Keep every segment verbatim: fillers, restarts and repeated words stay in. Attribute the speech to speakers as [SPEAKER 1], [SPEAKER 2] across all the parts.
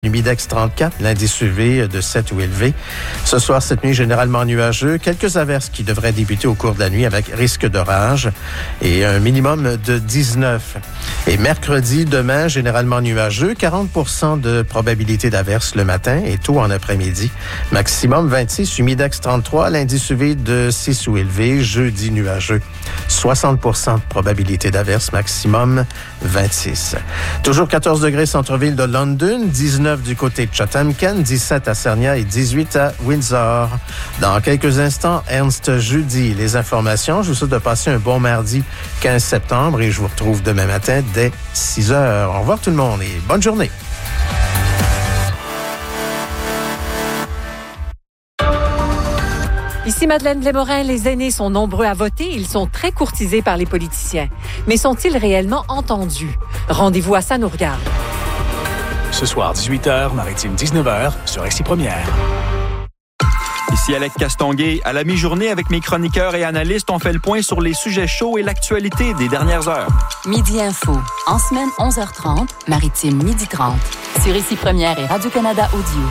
[SPEAKER 1] Humidex trente-quatre, l'indice U V de sept ou élevé. Ce soir, cette nuit, généralement nuageux. Quelques averses qui devraient débuter au cours de la nuit avec risque d'orage et un minimum de dix-neuf. Et mercredi, demain, généralement nuageux. quarante pour cent de probabilité d'averses le matin et tôt en après-midi. Maximum vingt-six, Humidex trente-trois, l'indice U V de six ou élevé. Jeudi, nuageux. soixante pour cent de probabilité d'averses, maximum vingt-six. Toujours quatorze degrés centre-ville de London, dix-neuf du côté de Chatham-Kent, dix-sept à Sarnia et dix-huit à Windsor. Dans quelques instants, Ernst Judy. Les informations, je vous souhaite de passer un bon mardi quinze septembre et je vous retrouve demain matin dès six heures. Au revoir tout le monde et bonne journée.
[SPEAKER 2] Ici Madeleine Blais-Morin, les aînés sont nombreux à voter, ils sont très courtisés par les politiciens. Mais sont-ils réellement entendus? Rendez-vous à Ça nous regarde.
[SPEAKER 3] Ce soir, dix-huit heures, Maritime dix-neuf heures, sur Ici Première.
[SPEAKER 4] Ici Alec Castonguay. À la mi-journée, avec mes chroniqueurs et analystes, on fait le point sur les sujets chauds et l'actualité des dernières heures.
[SPEAKER 5] Midi Info. En semaine, onze heures trente, Maritime, midi trente. Sur Ici Première et Radio-Canada Audio.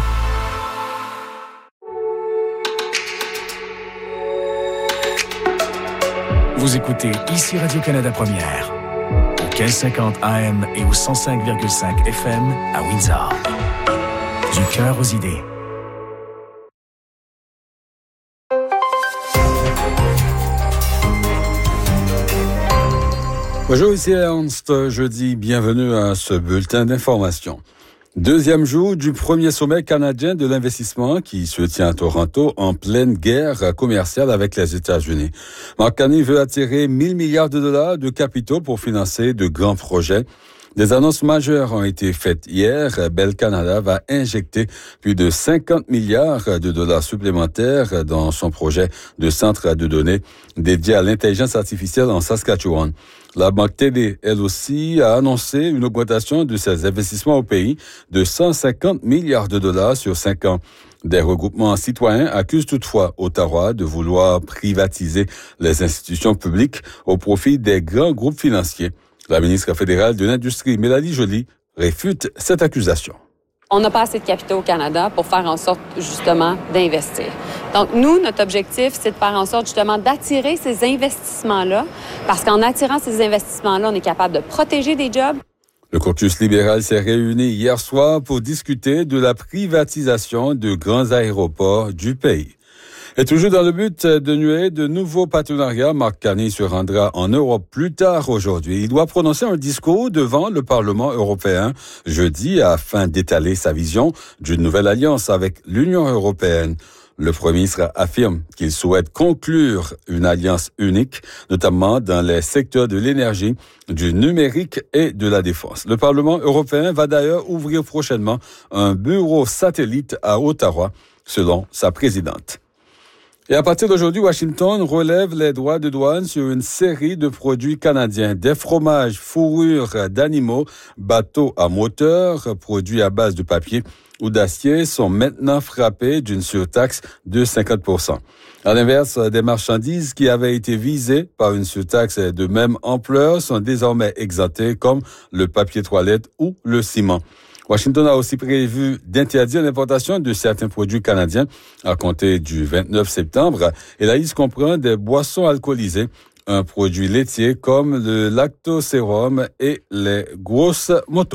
[SPEAKER 3] Vous écoutez Ici Radio-Canada Première. Au mille cinquante A M et au cent cinq virgule cinq F M à Windsor. Du cœur aux idées.
[SPEAKER 6] Bonjour, ici Ernst. Jeudi, bienvenue à ce bulletin d'information. Deuxième jour du premier sommet canadien de l'investissement qui se tient à Toronto en pleine guerre commerciale avec les États-Unis. Mark Carney veut attirer mille milliards de dollars de capitaux pour financer de grands projets. Des annonces majeures ont été faites hier. Bell Canada va injecter plus de cinquante milliards de dollars supplémentaires dans son projet de centre de données dédié à l'intelligence artificielle en Saskatchewan. La Banque T D, elle aussi, a annoncé une augmentation de ses investissements au pays de cent cinquante milliards de dollars sur cinq ans. Des regroupements citoyens accusent toutefois Ottawa de vouloir privatiser les institutions publiques au profit des grands groupes financiers. La ministre fédérale de l'Industrie, Mélanie Joly, réfute cette accusation.
[SPEAKER 7] On n'a pas assez de capitaux au Canada pour faire en sorte, justement, d'investir. Donc, nous, notre objectif, c'est de faire en sorte, justement, d'attirer ces investissements-là, parce qu'en attirant ces investissements-là, on est capable de protéger des jobs.
[SPEAKER 6] Le caucus libéral s'est réuni hier soir pour discuter de la privatisation de grands aéroports du pays. Et toujours dans le but de nouer de nouveaux partenariats, Mark Carney se rendra en Europe plus tard aujourd'hui. Il doit prononcer un discours devant le Parlement européen jeudi afin d'étaler sa vision d'une nouvelle alliance avec l'Union européenne. Le Premier ministre affirme qu'il souhaite conclure une alliance unique, notamment dans les secteurs de l'énergie, du numérique et de la défense. Le Parlement européen va d'ailleurs ouvrir prochainement un bureau satellite à Ottawa, selon sa présidente. Et à partir d'aujourd'hui, Washington relève les droits de douane sur une série de produits canadiens. Des fromages, fourrures d'animaux, bateaux à moteur, produits à base de papier ou d'acier sont maintenant frappés d'une surtaxe de cinquante pour cent. À l'inverse, des marchandises qui avaient été visées par une surtaxe de même ampleur sont désormais exemptées, comme le papier toilette ou le ciment. Washington a aussi prévu d'interdire l'importation de certains produits canadiens à compter du vingt-neuf septembre. Et la liste comprend des boissons alcoolisées, un produit laitier comme le lactosérum et les grosses motos.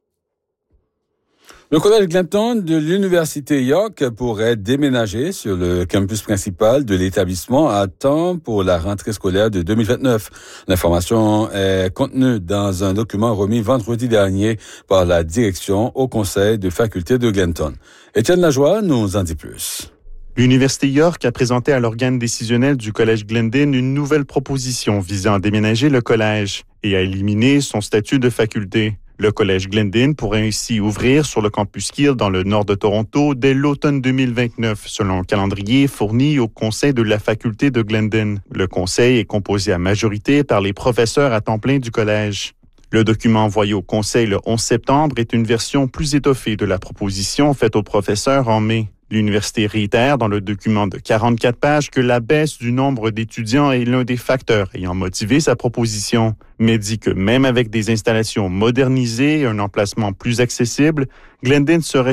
[SPEAKER 6] Le collège Glinton de l'Université York pourrait déménager sur le campus principal de l'établissement à temps pour la rentrée scolaire de deux mille vingt-neuf. L'information est contenue dans un document remis vendredi dernier par la direction au conseil de faculté de Glinton. Étienne Lajoie nous en dit plus.
[SPEAKER 8] L'Université York a présenté à l'organe décisionnel du Collège Glendenn une nouvelle proposition visant à déménager le collège et à éliminer son statut de faculté. Le Collège Glendenn pourrait ainsi ouvrir sur le campus Keele dans le nord de Toronto dès l'automne deux mille vingt-neuf, selon un calendrier fourni au conseil de la faculté de Glendenn. Le conseil est composé à majorité par les professeurs à temps plein du collège. Le document envoyé au conseil le onze septembre est une version plus étoffée de la proposition faite aux professeurs en mai. L'université réitère dans le document de quarante-quatre pages que la baisse du nombre d'étudiants est l'un des facteurs ayant motivé sa proposition, mais dit que même avec des installations modernisées et un emplacement plus accessible, Glendean serait